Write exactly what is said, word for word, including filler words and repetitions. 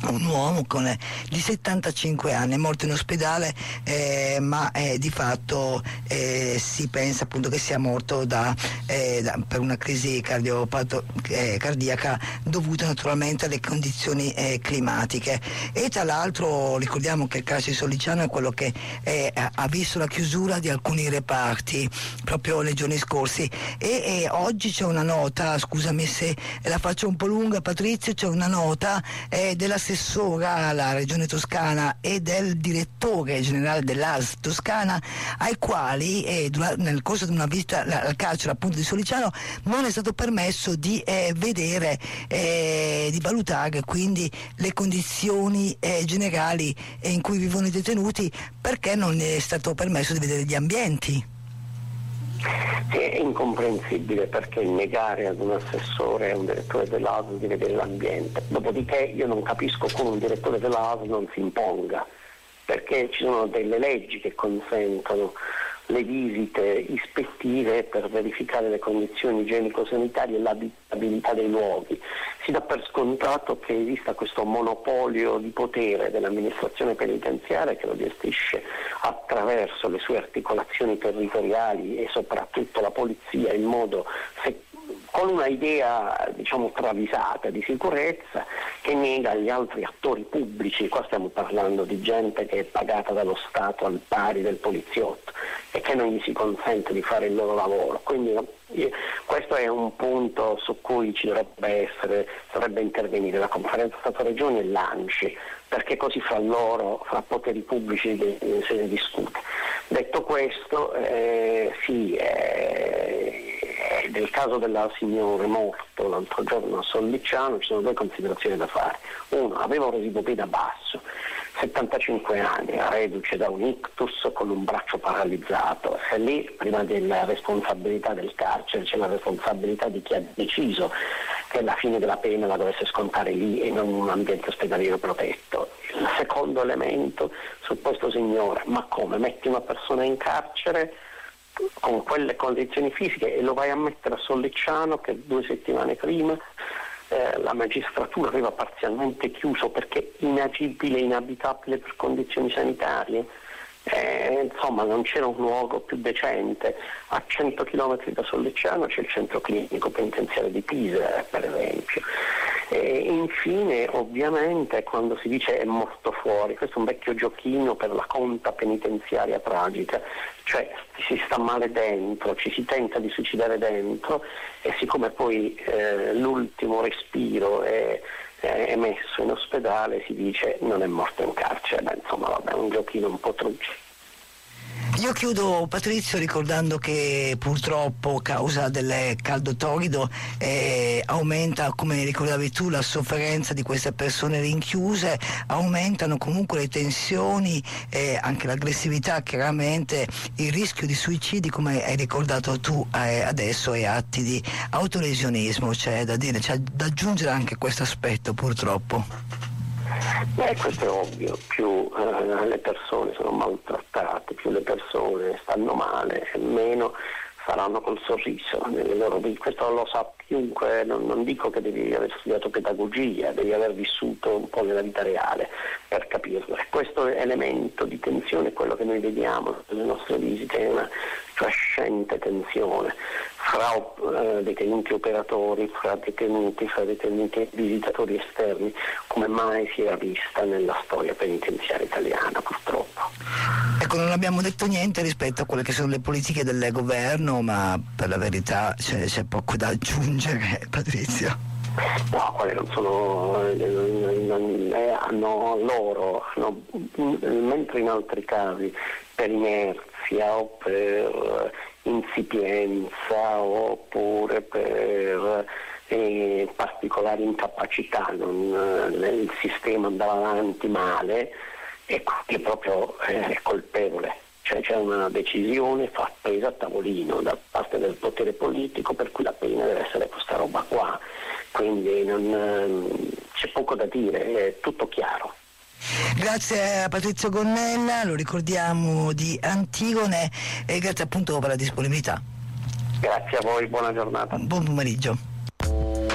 un uomo con, eh, di settantacinque anni, è morto in ospedale, eh, ma eh, di fatto eh, si pensa appunto che sia morto da, eh, da, per una crisi cardiopato, eh, cardiaca dovuta naturalmente alle condizioni eh, climatiche. E tra l'altro ricordiamo che il carcere di Sollicciano è quello che eh, ha visto la chiusura di alcuni reparti proprio nei giorni scorsi, e, e oggi c'è una nota, scusami se la faccio un po' lunga Patrizio, c'è una nota eh, dell'assessora alla regione Toscana e del direttore generale dell'A S Toscana, ai quali eh, nel corso di una visita al carcere appunto di Sollicciano non è stato permesso di eh, vedere, eh, di valutare quindi le condizioni eh, generali eh, in cui vivono i detenuti, perché non è stato permesso di vedere gli ambienti. È incomprensibile perché negare ad un assessore e a un direttore dell'A S L di vedere l'ambiente. Dopodiché io non capisco come un direttore dell'A S L non si imponga, perché ci sono delle leggi che consentono le visite ispettive per verificare le condizioni igienico-sanitarie e l'abitabilità dei luoghi. Si dà per scontato che esista questo monopolio di potere dell'amministrazione penitenziaria, che lo gestisce attraverso le sue articolazioni territoriali e soprattutto la polizia, in modo se- con una idea diciamo travisata di sicurezza, che nega agli altri attori pubblici. Qua stiamo parlando di gente che è pagata dallo Stato al pari del poliziotto e che non gli si consente di fare il loro lavoro. Quindi io, questo è un punto su cui ci dovrebbe essere, dovrebbe intervenire la Conferenza Stato-Regioni e l'ANCI, perché così fra loro, fra poteri pubblici se ne discute. Detto questo, eh, sì, eh, nel caso della signora morto l'altro giorno a Sollicciano ci sono due considerazioni da fare. Uno, aveva un residuo vita basso, settantacinque anni, reduce da un ictus con un braccio paralizzato. Se lì, prima della responsabilità del carcere, c'è la responsabilità di chi ha deciso che la fine della pena la dovesse scontare lì e non in un ambiente ospedaliero protetto. Il secondo elemento su questo signore: ma come metti una persona in carcere con quelle condizioni fisiche e lo vai a mettere a Sollicciano, che due settimane prima eh, la magistratura aveva parzialmente chiuso perché inagibile e inabitabile per condizioni sanitarie? Eh, insomma, non c'era un luogo più decente. A cento chilometri da Sollicciano c'è il centro clinico penitenziario di Pisa, per esempio. E infine, ovviamente, quando si dice è morto fuori, questo è un vecchio giochino per la conta penitenziaria tragica, cioè si sta male dentro, ci si tenta di suicidare dentro, e siccome poi eh, l'ultimo respiro è è messo in ospedale, si dice non è morto in carcere. Beh, insomma, vabbè, è un giochino un po' truce. Io chiudo, Patrizio, ricordando che purtroppo a causa del caldo torrido eh, aumenta, come ricordavi tu, la sofferenza di queste persone rinchiuse, aumentano comunque le tensioni, eh, anche l'aggressività, chiaramente il rischio di suicidi, come hai ricordato tu eh, adesso, e atti di autolesionismo. C'è da dire, c'è da aggiungere anche questo aspetto, purtroppo. Beh, questo è ovvio, più eh, le persone sono maltrattate, più le persone stanno male, e meno faranno col sorriso nelle loro vite. Questo lo sa chiunque, non, non dico che devi aver studiato pedagogia, devi aver vissuto un po' nella vita reale per capirlo. E questo elemento di tensione è quello che noi vediamo nelle nostre visite, è una crescente tensione fra eh, detenuti operatori, fra detenuti, fra detenuti visitatori esterni, come mai si era vista nella storia penitenziaria italiana, purtroppo. Ecco, non abbiamo detto niente rispetto a quelle che sono le politiche del governo, ma per la verità c'è, c'è poco da aggiungere, Patrizio. No, quelle non sono, eh, hanno loro, hanno, mentre in altri casi per inerzia o per insipienza oppure per eh, particolari incapacità, non, eh, il sistema andava avanti male, e qui proprio eh, è colpevole. Cioè c'è una decisione fatta presa a tavolino da parte del potere politico, per cui la pena deve essere questa roba qua, quindi non, c'è poco da dire, è tutto chiaro. Grazie a Patrizio Gonnella, lo ricordiamo, di Antigone, e grazie appunto per la disponibilità. Grazie a voi, buona giornata. Buon pomeriggio.